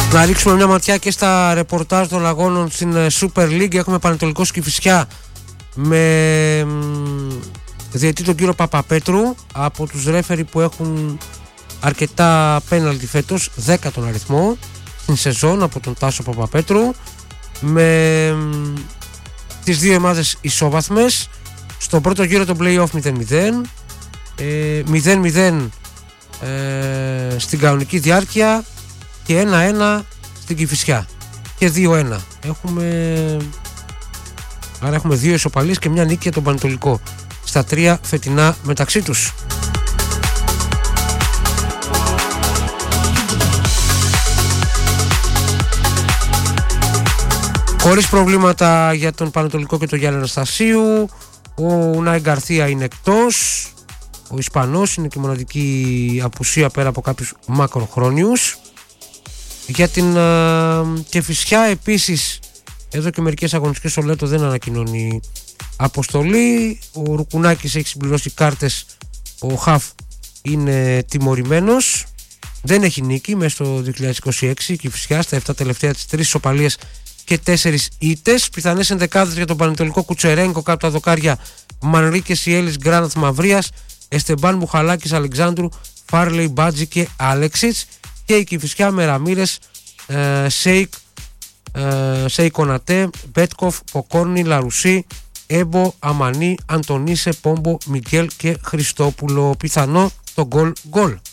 Να ρίξουμε μια ματιά και στα ρεπορτάζ των αγώνων στην Super League. Έχουμε Πανετολικό Κηφισιά με διαιτητή τον κύριο Παπαπέτρου, από τους ρέφερι που έχουν αρκετά πέναλτι φέτος, 10 τον αριθμό στην σεζόν, από τον Τάσο Παπαπέτρου, με τις δύο ομάδες ισόβαθμες. Στον πρώτο γύρο τον play-off 0-0, 0-0 στην κανονική διάρκεια και 1-1 στην Κηφισιά και 2-1. Άρα έχουμε δύο ισοπαλίες και μια νίκη για τον Πανετολικό στα τρία φετινά μεταξύ τους. Χωρίς προβλήματα για τον Πανετολικό και τον Γιάννη Αναστασίου. Ο Ουνάι Γκαρθία είναι εκτός. Ο Ισπανός είναι και μοναδική απουσία πέρα από κάποιους μακροχρόνιους. Για την Κηφισιά επίσης, εδώ και μερικές αγωνιστικές ο Λέτο δεν ανακοινώνει αποστολή. Ο Ρουκουνάκης έχει συμπληρώσει κάρτες. Ο Χαφ είναι τιμωρημένος. Δεν έχει νίκη μέσα στο 2026 η Κηφισιά στα 7 τελευταία της, 3 ισοπαλίες και 4 ήττες. Πιθανές ενδεκάδες για τον Πανετολικό: Κουτσερένκο κάτω τα δοκάρια, Μανρίκες Ιέλης Γκράναθ Μαυρίας, Εστεμπάν Μουχαλάκης Αλεξάνδρου, Φάρλεϊ Μπάτζη και Άλεξιτς. Και η Κηφισιά με Ραμίρες, Σέικ Κονατέ, Μπέτκοφ, Ποκόρνη, Λαρουσί, Έμπο, Αμανί, Αντωνίσε, Πόμπο, Μικέλ και Χριστόπουλο. Πιθανό το γκολ.